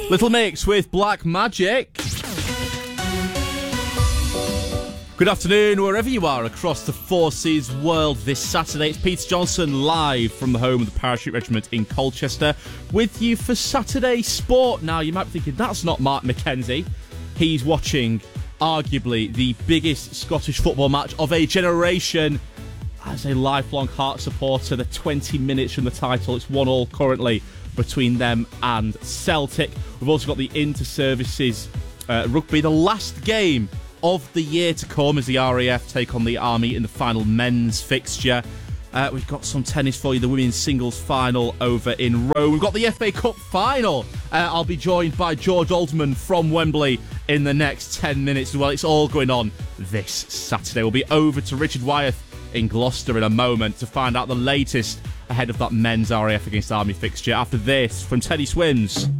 Little Mix with Black Magic. Good afternoon, wherever you are across the Four Seas world this Saturday. It's Peter Johnson live from the home of the Parachute Regiment in Colchester with you for Saturday Sport. Now, you might be thinking, that's not Mark McKenzie. He's watching arguably the biggest Scottish football match of a generation. As a lifelong Hearts supporter, the 20 minutes from the title, it's 1-1 currently between them and Celtic. We've also got the inter-services rugby, the last game of the year to come as the RAF take on the Army in the final men's fixture. We've got some tennis for you, the women's singles final over in Rome. We've got the FA Cup final. I'll be joined by George Alderman from Wembley in the next 10 minutes as well. It's all going on this Saturday. We'll be over to Richard Wyeth in Gloucester in a moment to find out the latest ahead of that men's RAF against Army fixture. After this, from Teddy Swims.